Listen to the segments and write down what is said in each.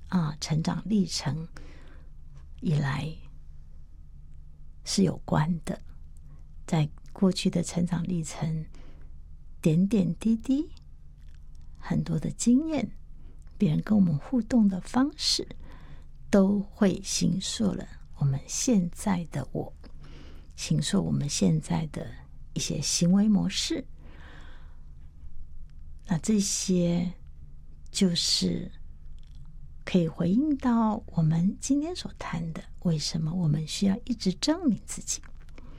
成长历程以来是有关的。在过去的成长历程，点点滴滴，很多的经验，别人跟我们互动的方式，都会形塑了我们现在的我，形塑我们现在的一些行为模式。那这些就是可以回应到我们今天所谈的，为什么我们需要一直证明自己。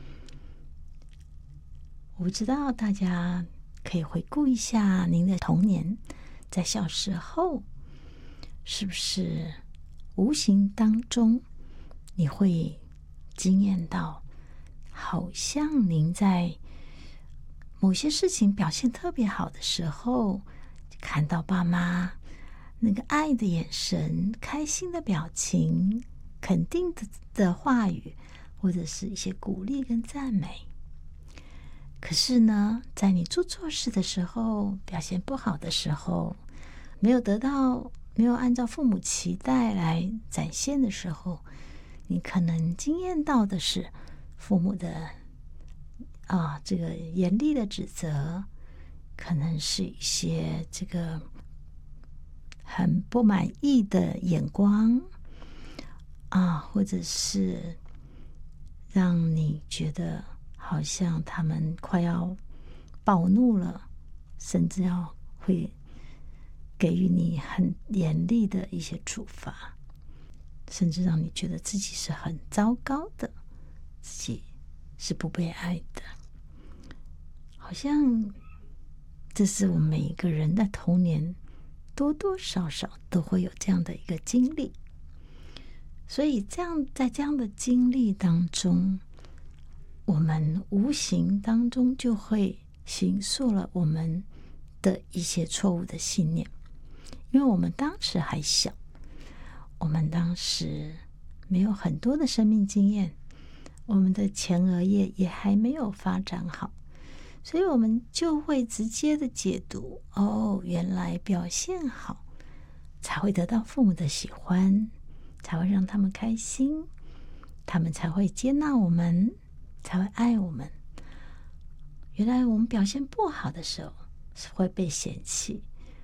我不知道大家可以回顾一下您的童年，在小时候是不是无形当中你会经验到，好像您在某些事情表现特别好的时候，看到爸妈那个爱的眼神、开心的表情、肯定的话语，或者是一些鼓励跟赞美。可是呢，在你做错事的时候，表现不好的时候，没有按照父母期待来展现的时候，你可能经验到的是父母的这个严厉的指责，可能是一些这个很不满意的眼光或者是让你觉得好像他们快要暴怒了，甚至会给予你很严厉的一些处罚，甚至让你觉得自己是很糟糕的，自己是不被爱的。好像这是我们每一个人的童年多多少少都会有这样的一个经历。所以在这样的经历当中，我们无形当中就会形塑了我们的一些错误的信念。因为我们当时还小，我们当时没有很多的生命经验，我们的前额叶也还没有发展好，所以我们就会直接的解读，原来表现好才会得到父母的喜欢，才会让他们开心，他们才会接纳我们，才会爱我们。原来我们表现不好的时候是会被嫌弃，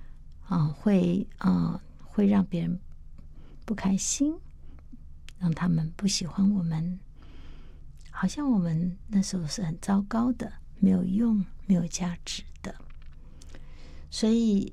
会让别人不开心，让他们不喜欢我们，好像我们那时候是很糟糕的，没有用、没有价值的。所以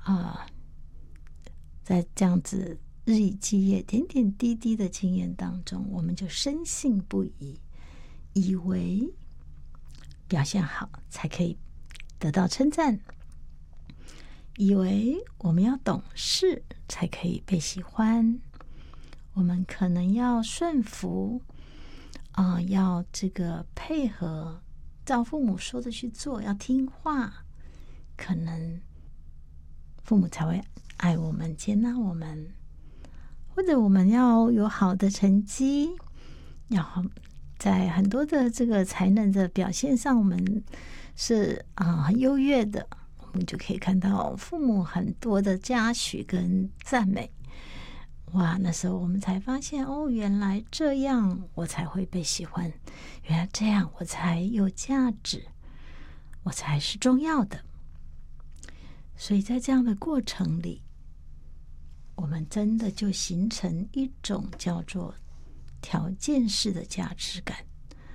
在这样子日以继夜、点点滴滴的经验当中，我们就深信不疑，以为表现好才可以得到称赞，以为我们要懂事才可以被喜欢，我们可能要顺服，要这个配合，照父母说的去做，要听话，可能父母才会爱我们、接纳我们。或者我们要有好的成绩，要在很多的这个才能的表现上，我们是很优越的，我们就可以看到父母很多的嘉许跟赞美。哇，那时候我们才发现，原来这样我才会被喜欢，原来这样我才有价值，我才是重要的。所以在这样的过程里，我们真的就形成一种叫做条件式的价值感，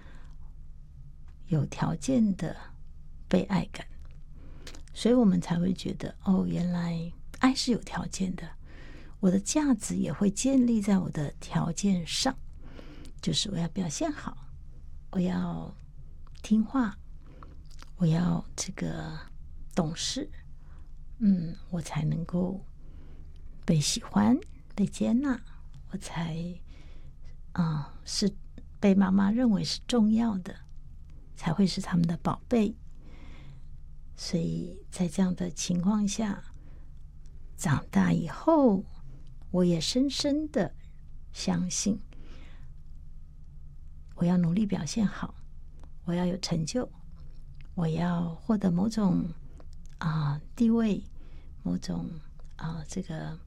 有条件的被爱感。所以我们才会觉得，原来爱是有条件的，我的价值也会建立在我的条件上，就是我要表现好，我要听话，我要这个懂事，我才能够被喜欢、被接纳，我才是被妈妈认为是重要的，才会是他们的宝贝。所以在这样的情况下，长大以后，我也深深的相信，我要努力表现好，我要有成就，我要获得某种地位，某种这个